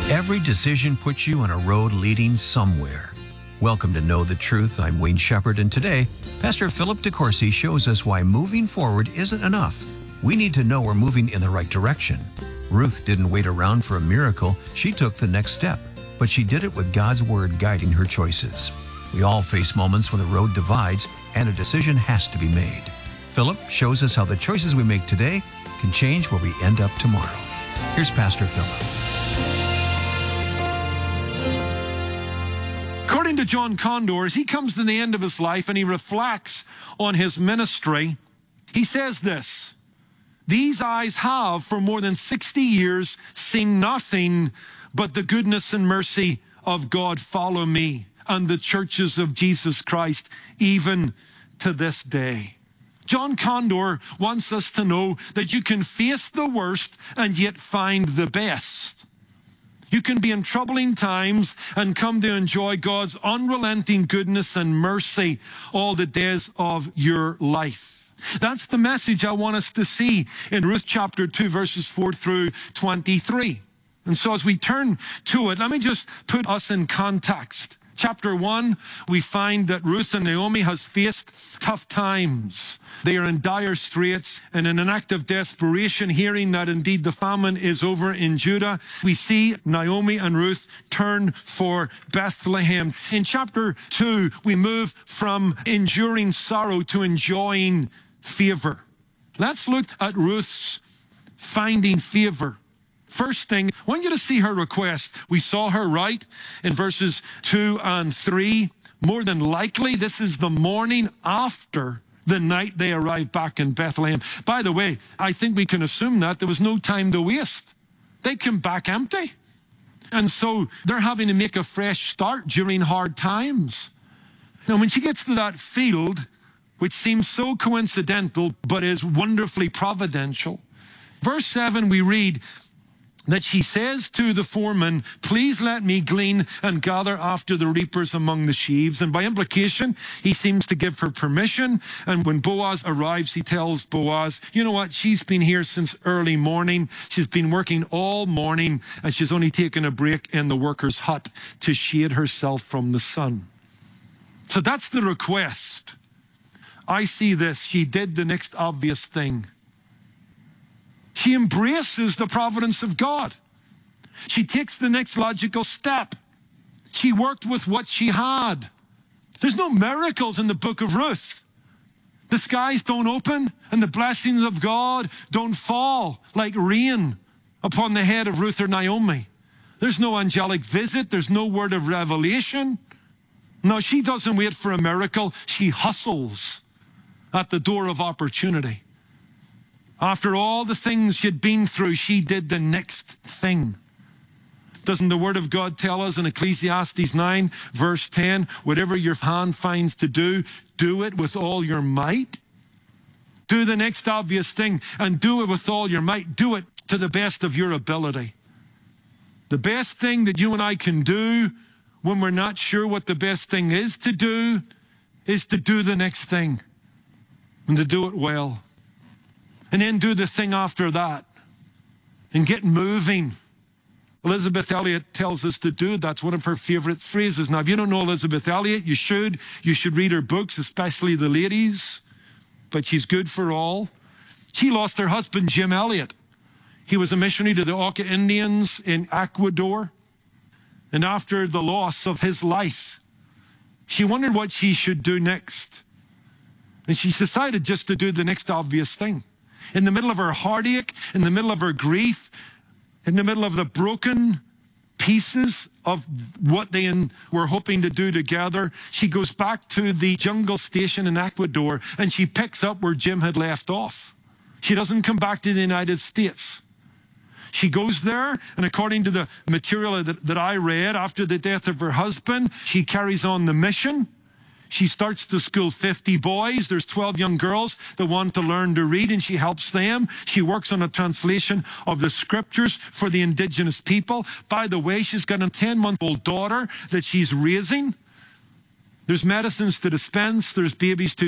Every decision puts you on a road leading somewhere. Welcome to Know the Truth. I'm Wayne Shepherd, and today, Pastor Philip DeCourcy shows us why moving forward isn't enough. We need to know we're moving in the right direction. Ruth didn't wait around for a miracle. She took the next step, but she did it with God's Word guiding her choices. We all face moments when the road divides and a decision has to be made. Philip shows us how the choices we make today can change where we end up tomorrow. Here's Pastor Philip. According to John Condor, as he comes to the end of his life and he reflects on his ministry, he says this: "These eyes have for more than 60 years seen nothing but the goodness and mercy of God follow me and the churches of Jesus Christ even to this day." John Condor wants us to know that you can face the worst and yet find the best. You can be in troubling times and come to enjoy God's unrelenting goodness and mercy all the days of your life. That's the message I want us to see in Ruth chapter 2, verses 4 through 23. And so as we turn to it, let me just put us in context. Chapter 1, we find that Ruth and Naomi has faced tough times. They are in dire straits, and in an act of desperation, hearing that indeed the famine is over in Judah, we see Naomi and Ruth turn for Bethlehem. In chapter 2, we move from enduring sorrow to enjoying favor. Let's look at Ruth's finding favor. First thing, I want you to see her request. We saw her right in verses 2 and 3. More than likely, this is the morning after the night they arrived back in Bethlehem. By the way, I think we can assume that there was no time to waste. They came back empty. And so they're having to make a fresh start during hard times. Now, when she gets to that field, which seems so coincidental, but is wonderfully providential, verse 7, we read that she says to the foreman, "Please let me glean and gather after the reapers among the sheaves." And by implication, he seems to give her permission. And when Boaz arrives, he tells Boaz, "You know what? She's been here since early morning. She's been working all morning, and she's only taken a break in the worker's hut to shade herself from the sun." So that's the request. I see this. She did the next obvious thing. She embraces the providence of God. She takes the next logical step. She worked with what she had. There's no miracles in the book of Ruth. The skies don't open and the blessings of God don't fall like rain upon the head of Ruth or Naomi. There's no angelic visit. There's no word of revelation. No, she doesn't wait for a miracle. She hustles at the door of opportunity. After all the things she'd been through, she did the next thing. Doesn't the Word of God tell us in Ecclesiastes 9, verse 10, whatever your hand finds to do, do it with all your might? Do the next obvious thing and do it with all your might. Do it to the best of your ability. The best thing that you and I can do when we're not sure what the best thing is to do the next thing and to do it well. And then do the thing after that and get moving. Elizabeth Elliot tells us to do. That's one of her favorite phrases. Now, if you don't know Elizabeth Elliot, you should. You should read her books, especially the ladies. But she's good for all. She lost her husband, Jim Elliot. He was a missionary to the Auca Indians in Ecuador. And after the loss of his life, she wondered what she should do next. And she decided just to do the next obvious thing. In the middle of her heartache, in the middle of her grief, in the middle of the broken pieces of what they were hoping to do together, she goes back to the jungle station in Ecuador and she picks up where Jim had left off. She doesn't come back to the United States. She goes there, and according to the material that I read, after the death of her husband, she carries on the mission. She starts to school 50 boys. There's 12 young girls that want to learn to read, and she helps them. She works on a translation of the scriptures for the indigenous people. By the way, she's got a 10-month-old daughter that she's raising. There's medicines to dispense. There's babies to